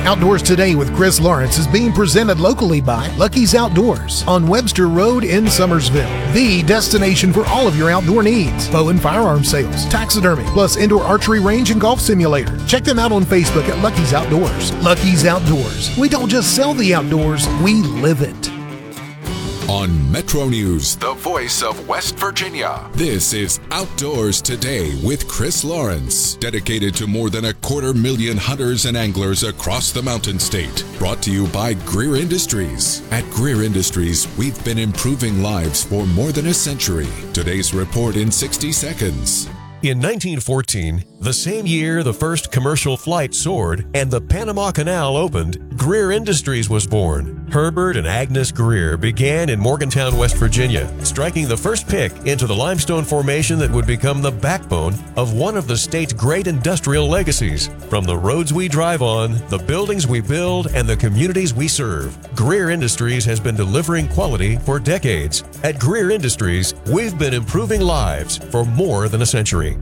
Outdoors Today with Chris Lawrence is being presented locally by Lucky's Outdoors on Webster Road in Summersville. The destination for all of your outdoor needs. Bow and firearm sales, taxidermy, plus indoor archery range and golf simulator. Check them out on Facebook at Lucky's Outdoors. Lucky's Outdoors. We don't just sell the outdoors, we live it. On Metro News, the voice of West Virginia. This is Outdoors Today with Chris Lawrence, dedicated to more than 250,000 hunters and anglers across the Mountain State. Brought to you by Greer Industries. At Greer Industries, we've been improving lives for more than a century. Today's report in 60 seconds. In 1914, the same year the first commercial flight soared and the Panama Canal opened, Greer Industries was born. Herbert and Agnes Greer began in Morgantown, West Virginia, striking the first pick into the limestone formation that would become the backbone of one of the state's great industrial legacies. From the roads we drive on, the buildings we build, and the communities we serve, Greer Industries has been delivering quality for decades. At Greer Industries, we've been improving lives for more than a century.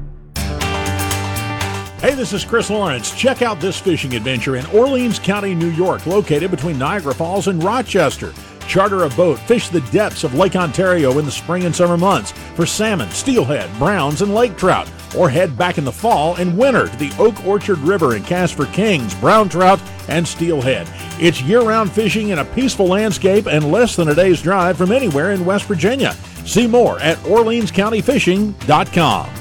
Hey, this is Chris Lawrence. Check out this fishing adventure in Orleans County, New York, located between Niagara Falls and Rochester. Charter a boat, fish the depths of Lake Ontario in the spring and summer months for salmon, steelhead, browns, and lake trout. Or head back in the fall and winter to the Oak Orchard River and cast for kings, brown trout, and steelhead. It's year-round fishing in a peaceful landscape and less than a day's drive from anywhere in West Virginia. See more at OrleansCountyFishing.com.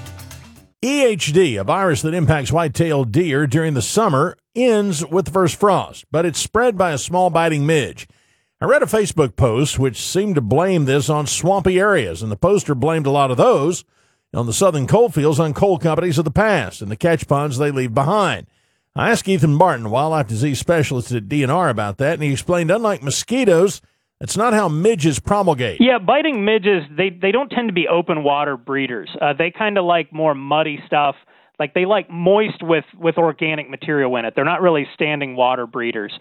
EHD, a virus that impacts white-tailed deer during the summer, ends with the first frost, but it's spread by a small biting midge. I read a Facebook post which seemed to blame this on swampy areas, and the poster blamed a lot of those on the southern coal fields on coal companies of the past and the catch ponds they leave behind. I asked Ethan Martin, wildlife disease specialist at DNR, about that, and he explained, unlike mosquitoes, that's not how midges promulgate. Yeah, biting midges, they don't tend to be open water breeders. They kind of like more muddy stuff. Like they like moist with organic material in it. They're not really standing water breeders.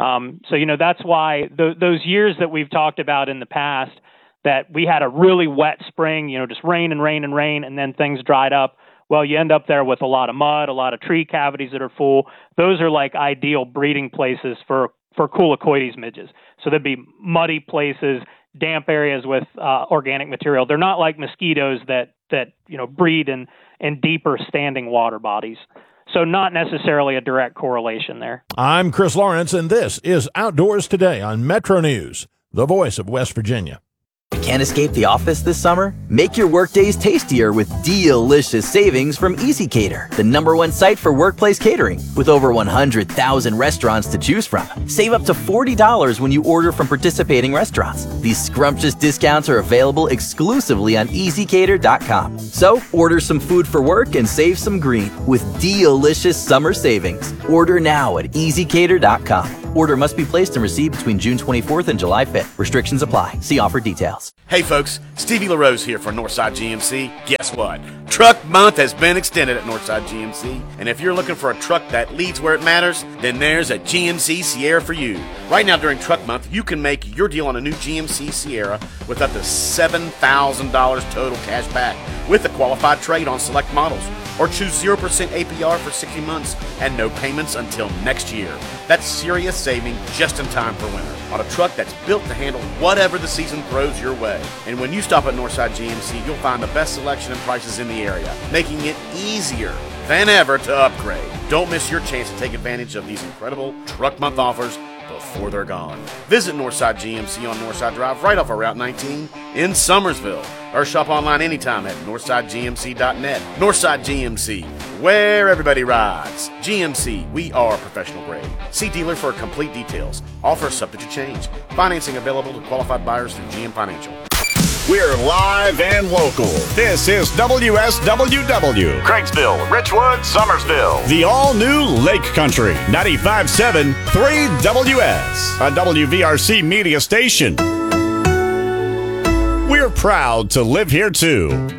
That's why those years that we've talked about in the past that we had a really wet spring, just rain and rain and rain, and then things dried up. Well, you end up there with a lot of mud, a lot of tree cavities that are full. Those are like ideal breeding places for Culicoides midges. So there'd be muddy places, damp areas with organic material. They're not like mosquitoes that breed in deeper standing water bodies. So not necessarily a direct correlation there. I'm Chris Lawrence, and this is Outdoors Today on Metro News, the voice of West Virginia. Can't escape the office this summer? Make your workdays tastier with delicious savings from EasyCater, the #1 site for workplace catering. With over 100,000 restaurants to choose from, save up to $40 when you order from participating restaurants. These scrumptious discounts are available exclusively on EasyCater.com. So order some food for work and save some green with delicious summer savings. Order now at EasyCater.com. Order must be placed and received between June 24th and July 5th. Restrictions apply. See offer details. Hey folks, Stevie LaRose here for Northside GMC. Guess what? Truck Month has been extended at Northside GMC, and if you're looking for a truck that leads where it matters, then there's a GMC Sierra for you. Right now during Truck Month, you can make your deal on a new GMC Sierra with up to $7,000 total cash back with a qualified trade on select models. Or choose 0% APR for 60 months and no payments until next year. That's serious saving just in time for winter on a truck that's built to handle whatever the season throws your way. And when you stop at Northside GMC, you'll find the best selection and prices in the area, making it easier than ever to upgrade. Don't miss your chance to take advantage of these incredible Truck Month offers before they're gone. Visit Northside GMC on Northside Drive right off of Route 19 in Summersville, or shop online anytime at northsidegmc.net. Northside GMC, where everybody rides. GMC, we are professional grade. See dealer for complete details. Offer subject to change. Financing available to qualified buyers through GM Financial. We're live and local. This is WSWW. Craigksville, Richwood, Summersville. The all-new Lake Country. 95.7 3WS. A WVRC media station. We're proud to live here too.